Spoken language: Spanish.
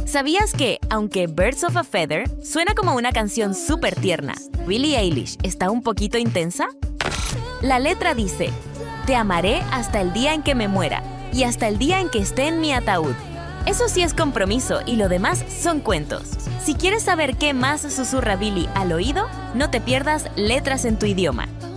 ¿Sabías que, aunque Birds of a Feather suena como una canción súper tierna, Billie Eilish está un poquito intensa? La letra dice: te amaré hasta el día en que me muera y hasta el día en que esté en mi ataúd. Eso sí es compromiso y lo demás son cuentos. Si quieres saber qué más susurra Billie al oído, no te pierdas Letras en tu idioma.